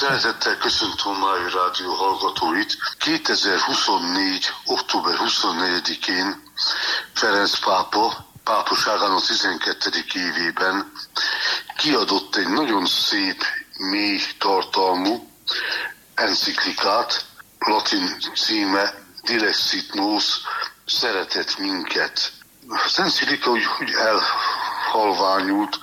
Szeretettel köszöntöm a Máj Rádió hallgatóit. 2024. október 24-én Ferenc pápa pápaságának 12. évében kiadott egy nagyon szép, mély tartalmú enciklikát, latin címe Dilexit nos, szeretett minket. Az enciklika úgy elhalványult,